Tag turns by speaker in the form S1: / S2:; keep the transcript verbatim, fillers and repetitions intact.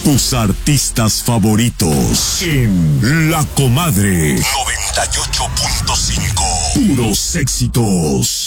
S1: tus artistas favoritos en La Comadre noventa y ocho punto cinco. Puros éxitos.